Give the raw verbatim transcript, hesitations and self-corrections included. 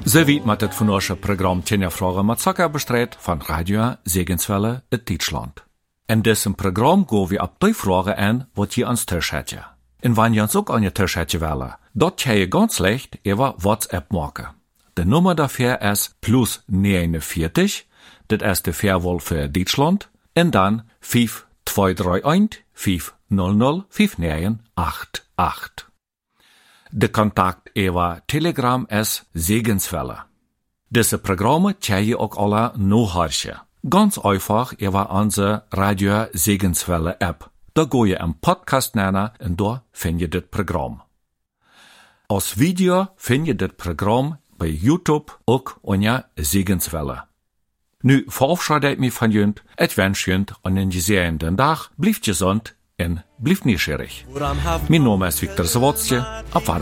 Zo wie met het vandaagse programma Tjenja Vragen met Zakker bestreed van Radio Segenswelle in Deutschland. In diesem Programm gaan we op die vragen aan wat je ons thuis hebt. En wanneer je ons ook aan je thuis hebt willen, dat kan je ganz leicht over WhatsApp maken. De nummer daarvoor is plus negenenveertig, dat is de verwol voor Duitsland, en dan vijf twee drie een vijf nul nul vijf negen acht acht. De contact over Telegram is Segenswelle. Deze programma kan je ook alle nachhören. Ganz einfach über onze Radio Segenswelle App. Da ga je een podcast nennen en daar vind je dit programma. Als video vind je dit programma bij YouTube ook onder Segenswelle. Nu verabschiede ik me van junt. Ik wens junt een gezegende dag. Blijf gezond en blijf nieuwsgierig. Mijn naam is Victor Zawadzki. Op